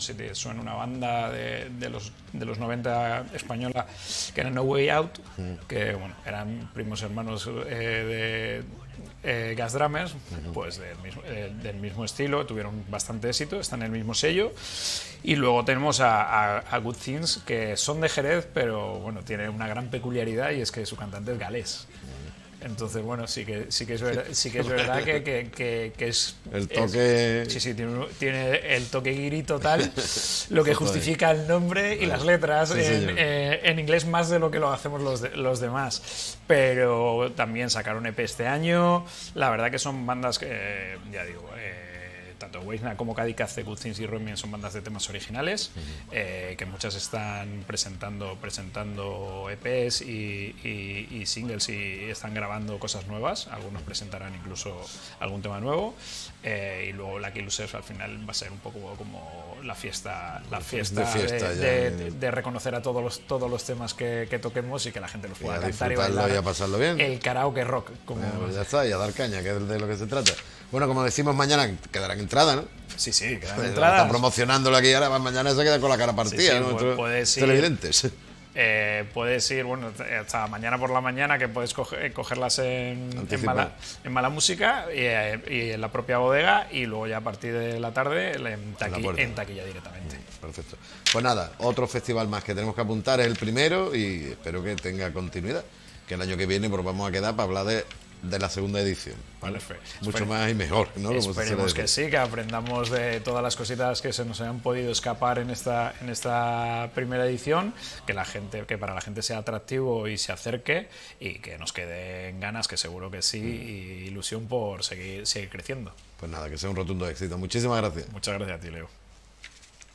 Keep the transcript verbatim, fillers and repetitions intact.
no sé si te suena una banda de, de, los, de los noventa española que era No Way Out, mm. que bueno, eran primos hermanos eh, de eh, Gas Drummers, uh-huh. pues del mismo, eh, del mismo estilo, tuvieron bastante éxito, están en el mismo sello. Y luego tenemos a, a, a Good Things, que son de Jerez, pero bueno, tiene una gran peculiaridad y es que su cantante es galés. Entonces, bueno, sí que, sí que es verdad, sí que, es verdad que, que, que, que es... El toque... Es, sí, sí, tiene, tiene el toque guiri total, lo que justifica el nombre y las letras sí, en, eh, en inglés más de lo que lo hacemos los, de, los demás. Pero también sacaron E P este año. La verdad que son bandas que, eh, ya digo... Eh, tanto Weisna como Cadikaze, Good Things y Romeo son bandas de temas originales, uh-huh. eh, que muchas están presentando presentando E Pes y, y, y singles y están grabando cosas nuevas, algunos presentarán incluso algún tema nuevo, eh, y luego Lucky Losers al final va a ser un poco como la fiesta la fiesta de, fiesta, de, de, de, de reconocer a todos los, todos los temas que, que toquemos y que la gente los pueda y cantar y bailar y a pasarlo bien. El karaoke rock, como bueno, ya está, y a dar caña, que es de lo que se trata. Bueno, como decimos mañana, quedarán entradas, ¿no? Sí, sí, quedan pues entradas. Están promocionándolo aquí ahora, mañana se queda con la cara partida, sí, sí, ¿no? Pu- puedes ir, televidentes. Eh, puedes ir, bueno, hasta mañana por la mañana, que puedes coger, cogerlas en, en, mala, en Mala Música y, y en la propia bodega, y luego ya a partir de la tarde en, taqui, en, en taquilla directamente. Perfecto. Pues nada, otro festival más que tenemos que apuntar, es el primero, y espero que tenga continuidad, que el año que viene pues vamos a quedar para hablar de de la segunda edición, ¿vale? Vale, mucho Esper- más y mejor, ¿no? Esperemos que sí, que aprendamos de todas las cositas que se nos hayan podido escapar en esta en esta primera edición, que la gente, que para la gente sea atractivo y se acerque y que nos queden ganas, que seguro que sí, y ilusión por seguir seguir creciendo. Pues nada, que sea un rotundo éxito. Muchísimas gracias. Muchas gracias a ti, Leo.